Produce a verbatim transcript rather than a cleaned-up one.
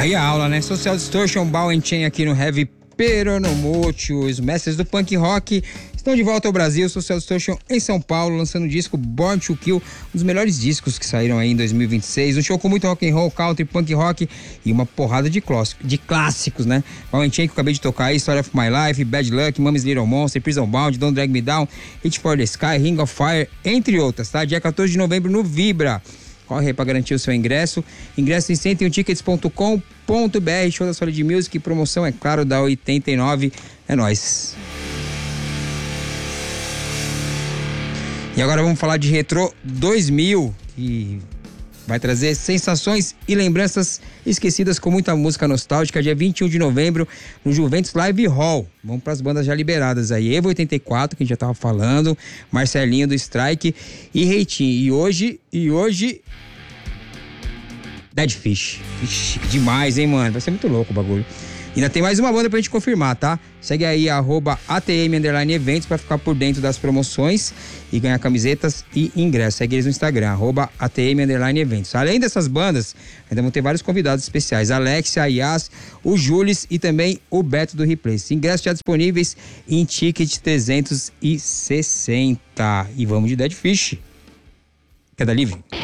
Aí a aula, né? Social Distortion, Ball and Chain aqui no Heavy Peronomútil. Os mestres do punk rock estão de volta ao Brasil. Social Distortion em São Paulo, lançando o disco Born to Kill, um dos melhores discos que saíram aí em dois mil e vinte e seis. Um show com muito rock and roll, country, punk rock e uma porrada de clássicos, de clássicos, né? Ball and Chain, que eu acabei de tocar aí, Story of My Life, Bad Luck, Mommy's Little Monster, Prison Bound, Don't Drag Me Down, Reach for the Sky, Ring of Fire, entre outras, tá? Dia quatorze de novembro no Vibra. Corre aí pra garantir o seu ingresso. Ingresso em cento e um tickets ponto com ponto b r. Show da Solid Music. Promoção, é claro, da oitenta e nove. É nóis. E agora vamos falar de Retro dois mil, que vai trazer sensações e lembranças esquecidas com muita música nostálgica. Dia vinte e um de novembro, no Juventus Live Hall. Vamos para as bandas já liberadas aí. Evo oitenta e quatro, que a gente já tava falando. Marcelinho do Strike e Reitinho. E hoje, e hoje... Dead Fish. Ixi, demais, hein, mano? Vai ser muito louco o bagulho. Ainda tem mais uma banda pra gente confirmar, tá? Segue aí, arroba ATM Underline Eventos, pra ficar por dentro das promoções e ganhar camisetas e ingressos. Segue eles no Instagram, arroba ATM Underline Eventos. Além dessas bandas, ainda vão ter vários convidados especiais. Alexia, a Yas, o Jules e também o Beto do Replace. Ingressos já disponíveis em Ticket trezentos e sessenta. E vamos de Dead Fish. Queda livre.